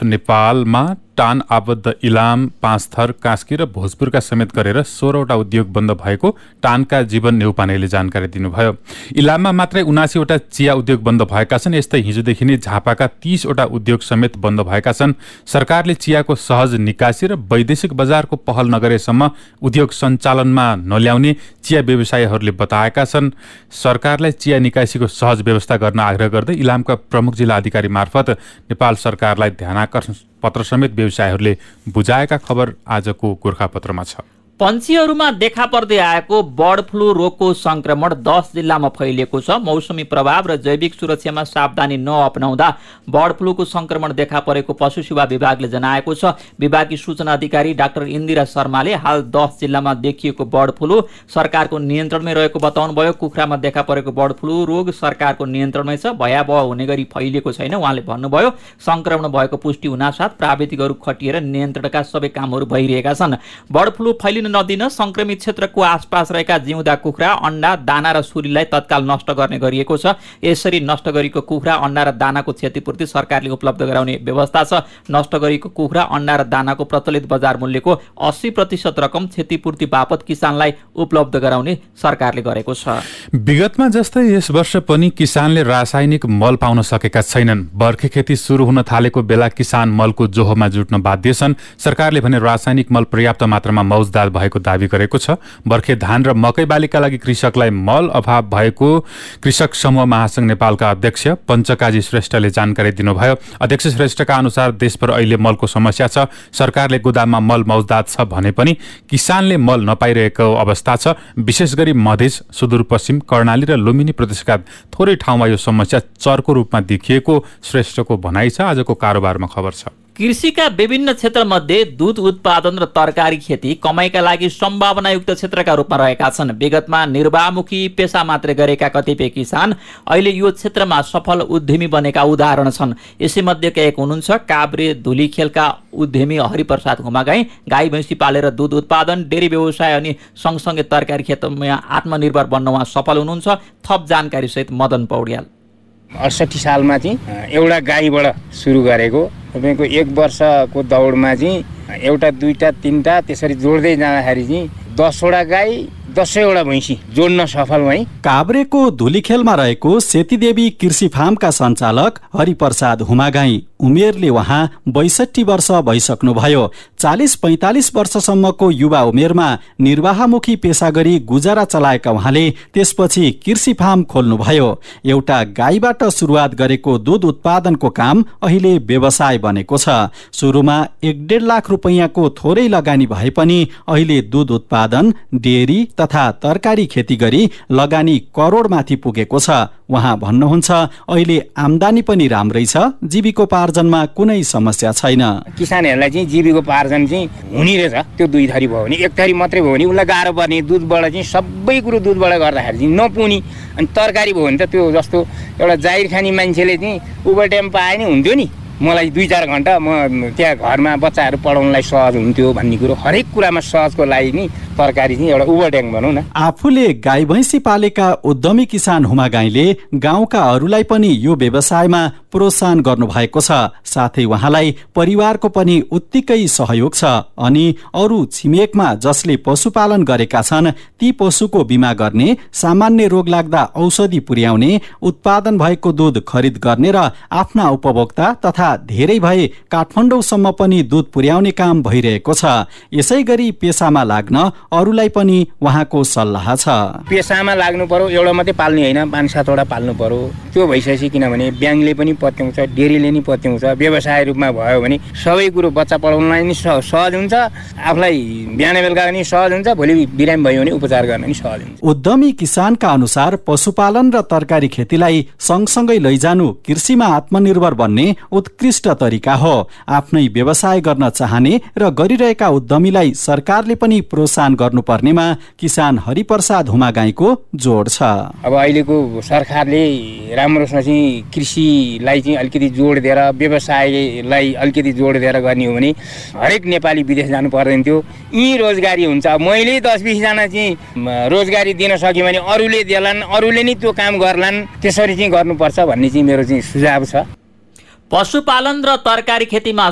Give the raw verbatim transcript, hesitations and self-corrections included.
F नेपालमा टान आबद्ध इलाम, पाँचथर, कास्की र भोजपुरका समेत गरेर सोह्रवटा उद्योग बन्द भएको टानका जीवन नेउपानेले जानकारी दिनुभयो। इलाममा मात्रै उनासीवटा चिया उद्योग बन्द भएका छन्। यस्तै हिजोदेखि नै झापाका तीसवटा उद्योग समेत बन्द भएका छन्। सरकारले चियाको सहज निकासी र वैदेशिक बजारको पहल नगरेसम्म उद्योग सञ्चालनमा नल्याउने चिया व्यवसायीहरूले बताएका छन्। सरकारलाई चिया निकासीको सहज व्यवस्था गर्न आग्रह गर्दै इलामका प्रमुख जिल्ला अधिकारी मार्फत नेपाल सरकारलाई ध्यानाकर्षण पत्र समेत व्यवसायीहरूले बुझाएका खबर आजको गोर्खापत्रमा छ। पन्छीहरूमा देखा पर्दै आएको बर्ड फ्लू रोगको संक्रमण दस जिल्लामा फैलिएको छ। मौसमी प्रभाव र जैविक सुरक्षामा सावधानी नअपनाउँदा बर्ड फ्लूको संक्रमण देखा परेको पशु सेवा विभागले जनाएको छ। विभागीय सूचना अधिकारी डाक्टर इन्दिरा शर्माले हाल दस जिल्लामा देखिएको बर्ड फ्लू सरकारको नियन्त्रणमै रहेको बताउनुभयो। कुखुरामा देखा परेको बर्ड फ्लू रोग सरकारको नियन्त्रणमै छ, भयावह हुने गरी फैलिएको छैन। उहाँले भन्नुभयो संक्रमण भएको पुष्टि हुनासाथ प्राविधिकहरू खटिएर नियन्त्रणका सबै कामहरू भइरहेका छन्। बर्ड फ्लू फैलिन नदिन संक्रमित क्षेत्रको आसपास रहेका जिउँदा कुखुरा, अण्डा, दाना र सुरीलाई तत्काल नष्ट गर्ने गरिएको छ। यसरी नष्ट गरेको कुखुरा, अण्डा र दानाको क्षतिपूर्ति सरकारले उपलब्ध गराउने व्यवस्था छ। नष्ट गरेको कुखुरा, अण्डा र दानाको प्रचलित बजार मूल्यको अस्सी प्रतिशत रकम क्षतिपूर्ति बापत किसानलाई उपलब्ध गराउने सरकारले गरेको छ। विगतमा जस्तै यस वर्ष पनि किसानले रासायनिक मल पाउन सकेका छैनन्। बर्खे खेती सुरु हुन थालेको बेला किसान मलको जोहोमा जुट्न बाध्य छन्। सरकारले भने रासायनिक मल पर्याप्त मात्रामा मौजदार भएको दावी गरेको छ। बर्खे धान र मकै बालीका लागि कृषकलाई मल अभाव भएको कृषक समूह महासंघ नेपालका अध्यक्ष पञ्चकाजी श्रेष्ठले जानकारी दिनुभयो। अध्यक्ष श्रेष्ठका अनुसार देशभर अहिले मलको समस्या छ। सरकारले गोदाममा मल मौजदात छ भने पनि किसानले मल नपाइरहेको अवस्था छ। विशेष गरी मधेस, सुदूरपश्चिम, कर्णाली र लुम्बिनी प्रदेशका थोरै ठाउँमा यो समस्या चरको रूपमा देखिएको श्रेष्ठको भनाइ छ। आजको कारोबारमा खबर छ। कृषिका विभिन्न क्षेत्रमध्ये दूध उत्पादन र तरकारी खेती कमाइका लागि सम्भावनायुक्त क्षेत्रका रूपमा रहेका छन्। विगतमा निर्वाहमुखी पेसा मात्रै गरेका कतिपय किसान अहिले यो क्षेत्रमा सफल उद्यमी बनेका उदाहरण छन्। यसैमध्येका एक हुनुहुन्छ काभ्रे धुलीखेलका उद्यमी हरिप्रसाद हुमागाई। गाई भैँसी पालेर दूध उत्पादन, डेरी व्यवसाय अनि सँगसँगै तरकारी खेतमा आत्मनिर्भर बन्न उहाँ सफल हुनुहुन्छ। थप जानकारी सहित मदन पौड्याल। अडसठी सालमा चाहिँ एउटा गाईबाट सुरु गरेको, तपाईँको एक वर्षको दौडमा चाहिँ एउटा दुईटा तिनवटा त्यसरी जोड्दै जाँदाखेरि चाहिँ दसवटा गाई दसैँवटा भैँसी जोड्न सफल भई। काभ्रेको धुलीखेलमा रहेको सेतीदेवी कृषि फार्मका सञ्चालक हरिप्रसाद हुमागाई। उमेरले उहाँ बैसठी वर्ष भइसक्नुभयो। चालिस पैंतालिस वर्षसम्मको युवा उमेरमा निर्वाहमुखी पेसा गरी गुजारा चलाएका उहाँले त्यसपछि कृषि फार्म खोल्नुभयो। एउटा गाईबाट सुरुवात गरेको दूध उत्पादनको काम अहिले व्यवसाय बनेको छ। सुरुमा एक डेढ लाख रुपैयाँको थोरै लगानी भए पनि अहिले दूध उत्पादन, डेरी तथा तरकारी खेती गरी लगानी करोडमाथि पुगेको छ। उहाँ भन्नुहुन्छ अहिले आम्दानी पनि राम्रै छ, जीविकोपार्जनमा कुनै समस्या छैन। किसानहरूलाई चाहिँ जीविकोपार्जन चाहिँ हुने रहेछ। त्यो दुई थरी भयो भने, एक थरी मात्रै भयो भने उसलाई गाह्रो पर्ने। दुधबाट चाहिँ सबै कुरो दुधबाट गर्दाखेरि चाहिँ नपुग्ने। अनि तरकारी भयो भने त त्यो जस्तो एउटा जाहिर खाने मान्छेले चाहिँ ओभरटाइम पाए नि हुन्थ्यो नि, मलाई दुई चार घन्टा म त्यहाँ घरमा बच्चाहरू पढाउनलाई सहज हुन्थ्यो भन्ने कुरो हरेक कुरामा सहजको लागि नि तरकारी चाहिँ एउटा ओभरट्याङ भनौँ न। आफूले गाई भैँसी पालेका उद्यमी किसान हुमागाईले गाउँका अरूलाई पनि यो व्यवसायमा प्रोत्साहन गर्नु भएको छ। साथै उहाँलाई परिवारको पनि उत्तिकै सहयोग छ। अनि अरू छिमेकमा जसले पशुपालन गरेका छन् ती पशुको बिमा गर्ने, सामान्य रोग लाग्दा औषधि पुर्याउने, उत्पादन भएको दूध खरिद गर्ने र आफ्ना उपभोक्ता तथा धेरै भए काठमाडौँसम्म पनि दूध पुर्याउने काम भइरहेको छ। यसै गरी पेसामा लाग्न अरूलाई पनि उहाँको सल्लाह छ। पेसामा लाग्नु पर्यो, एउटा मात्रै पाल्ने होइन, पाँच सातवटा पाल्नु पर्यो। त्यो भइसकेपछि किनभने ब्याङ्कले पनि पत्याउँछ, डेरीले नि पत्याउँछ। व्यवसाय रूपमा भयो भने सबै कुरो बच्चा पढाउनलाई नि सहज हुन्छ, आफूलाई बिहान बेलुका पनि सहज हुन्छ, भोलि बिरामी भयो भने उपचार गर्न नि सहज हुन्छ। उद्यमी किसानका अनुसार पशुपालन र तरकारी खेतीलाई सँगसँगै लैजानु कृषिमा आत्मनिर्भर बन्ने उत्कृष्ट तरिका हो। आफ्नै व्यवसाय गर्न चाहने र गरिरहेका उद्यमीलाई सरकारले पनि प्रोत्साहन गर्नुपर्नेमा किसान हरिप्रसाद हुमागाईको जोड छ। अब अहिलेको सरकारले राम्रोसँग चाहिँ कृषिलाई चाहिँ अलिकति जोड दिएर व्यवसायलाई अलिकति जोड दिएर गर्ने हो भने हरेक नेपाली विदेश जानु पर्दैन थियो। यहीँ रोजगारी हुन्छ। मैले दस बिसजना चाहिँ रोजगारी दिन सक्यो भने अरूले देलान्, अरूले नै त्यो काम गर्लान्। त्यसरी चाहिँ गर्नुपर्छ भन्ने चाहिँ मेरो चाहिँ सुझाव छ। पशुपालन र तरकारी खेतीमा